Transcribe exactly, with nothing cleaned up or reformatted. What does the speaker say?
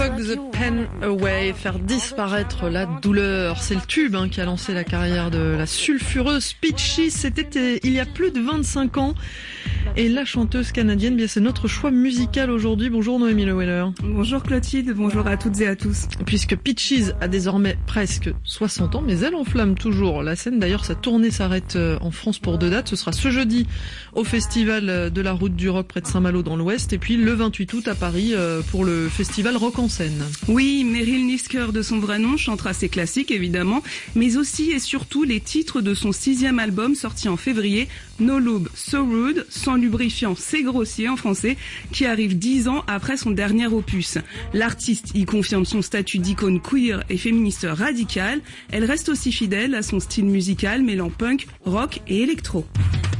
The Pen Away, faire disparaître la douleur. C'est le tube hein, qui a lancé la carrière de la sulfureuse Peaches. C'était il y a plus de vingt-cinq ans. Et la chanteuse canadienne, bien c'est notre choix musical aujourd'hui. Bonjour Noémie Leweller. Bonjour Clotilde, bonjour à toutes et à tous. Puisque Peaches a désormais presque soixante ans, mais elle enflamme toujours la scène. D'ailleurs, sa tournée s'arrête en France pour deux dates. Ce sera ce jeudi au Festival de la Route du Rock près de Saint-Malo dans l'Ouest. Et puis le vingt-huit août à Paris pour le Festival Rock en scène. Oui, Meryl Nisker de son vrai nom chantera ses classiques évidemment, mais aussi et surtout les titres de son sixième album sorti en février, No Lube, So Rude, sans lubrifiant, c'est grossier en français, qui arrive dix ans après son dernier opus. L'artiste y confirme son statut d'icône queer et féministe radicale. Elle reste aussi fidèle à son style musical mêlant punk, rock et électro.